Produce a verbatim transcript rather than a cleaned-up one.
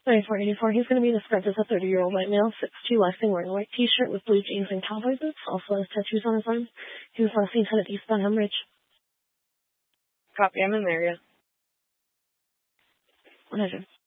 ninety-four eighty-four. He's going to be described as a thirty-year-old white male, six two, last thing wearing a white t-shirt with blue jeans and cowboy boots. Also has tattoos on his arms. He was last seen headed eastbound Hemridge. Copy, I'm in the area. one hundred.